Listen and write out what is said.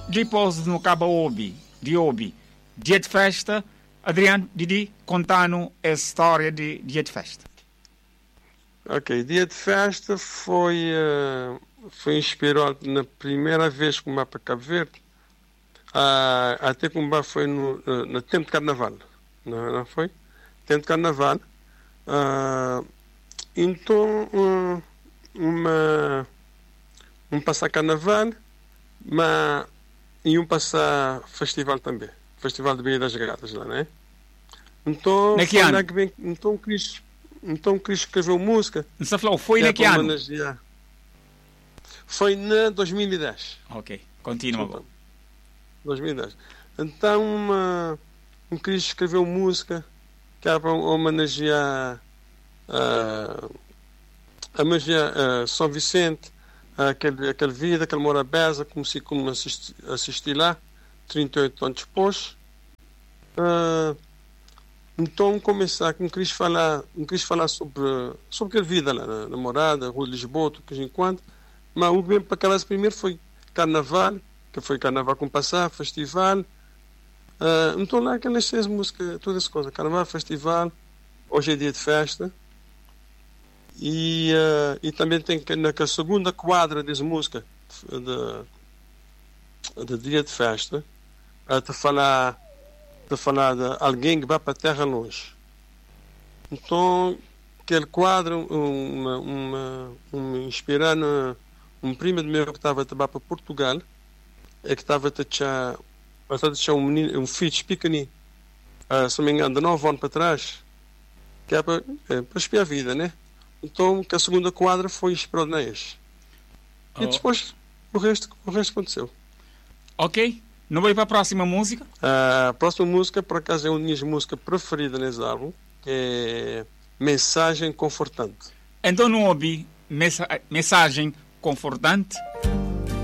depois no Cabo Obi, dia de festa, Adriano, Didi, contando a história de dia de festa. Ok, dia de festa foi inspirado na primeira vez que eu fui para Cabo Verde, até que foi no tempo de carnaval, não foi? Tempo de carnaval. Então, passar carnaval, mas passar festival também. Festival de Baía das Gatas lá, né? Então, quis escrever música. Você falou, foi naquele ano? Foi na 2010. Ok, continua agora. 2010. Então, quis escrever música que era para homenagear São Vicente, aquele vida, aquele Morabeza, como assisti lá, 38 anos depois. Então quis falar sobre aquela vida lá na morada, Rua de Lisboa, tudo que enquanto. Mas o bem para aquelas primeiro foi carnaval, que foi carnaval com passar, festival. Então lá aquelas 6 músicas, todas as coisas, carnaval, festival, hoje é dia de festa. E também tem na segunda quadra dessa música de dia de festa, de falar de alguém que vai para a terra longe. Então, aquele quadro, inspirando um primo meu que estava a trabalhar para Portugal, que estava a deixar um filho pequenino, se não me engano, de 9 anos para trás, que é para espiar a vida, né? Então, que a segunda quadra foi inspirada neles. E depois, o resto aconteceu. Ok. Não vai para a próxima música? A próxima música, por acaso, é uma das minhas músicas preferidas nesse álbum, que é Mensagem Confortante. Então não ouvi Mensagem Confortante?